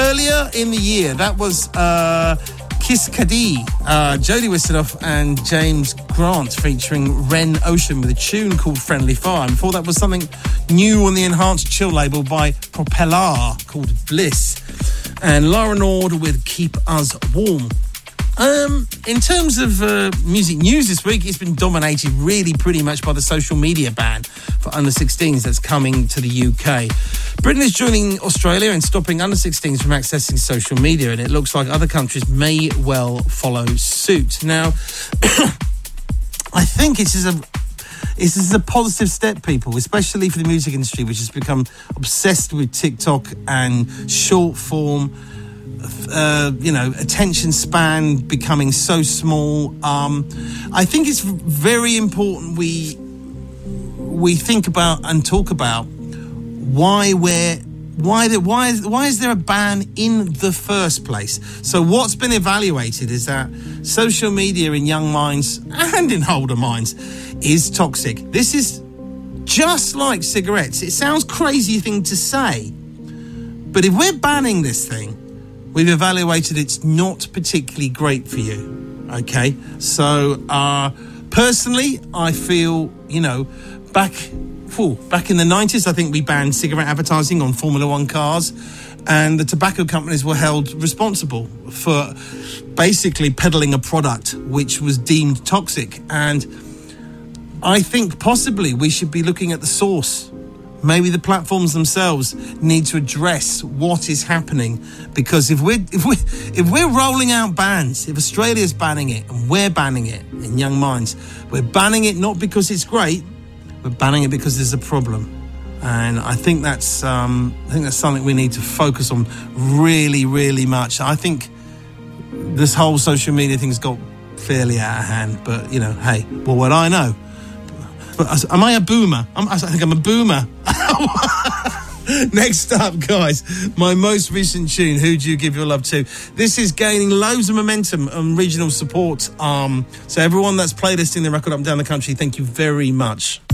earlier in the year. That was Kiss Cudi, Jodie Wisternoff and James Grant featuring Ren Ocean with a tune called Friendly Fire. Before that was something new on the Enhanced Chill label by Propeller called Bliss. And Lara Nord with Keep Us Warm. In terms of music news this week, it's been dominated really pretty much by the social media ban for under-16s that's coming to the UK. Britain is joining Australia in stopping under-16s from accessing social media, and it looks like other countries may well follow suit. Now, I think this is a positive step, people, especially for the music industry, which has become obsessed with TikTok and short form. Attention span becoming so small. I think it's very important we think about and talk about why is there a ban in the first place? So what's been evaluated is that social media in young minds and in older minds is toxic. This is just like cigarettes. It sounds crazy thing to say, but if we're banning this thing, we've evaluated it's not particularly great for you, okay? So, personally, I feel, back in the 90s, I think we banned cigarette advertising on Formula One cars, and the tobacco companies were held responsible for basically peddling a product which was deemed toxic. And I think possibly we should be looking at the source. Maybe the platforms themselves need to address what is happening, because if we're rolling out bans, if Australia's banning it and we're banning it in young minds, we're banning it not because it's great, we're banning it because there's a problem. And I think that's something we need to focus on really, really much. I think this whole social media thing's got fairly out of hand, but hey, what I know. Am I a boomer? I think I'm a boomer. Next up, guys, my most recent tune, Who Do You Give Your Love To? This is gaining loads of momentum and regional support. So everyone that's playlisting the record up and down the country, thank you very much.